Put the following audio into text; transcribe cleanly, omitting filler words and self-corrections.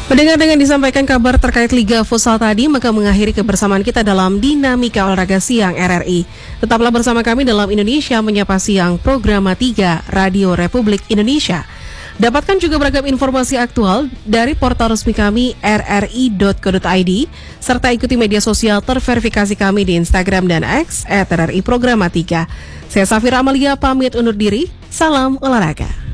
Mendengar dengan disampaikan kabar terkait Liga Futsal tadi, maka mengakhiri kebersamaan kita dalam Dinamika Olahraga Siang RRI. Tetaplah bersama kami dalam Indonesia Menyapa Siang, Programa 3 Radio Republik Indonesia. Dapatkan juga beragam informasi aktual dari portal resmi kami rri.co.id, serta ikuti media sosial terverifikasi kami di Instagram dan X @RRI Programa 3. Saya Safira Amalia pamit undur diri, salam olahraga.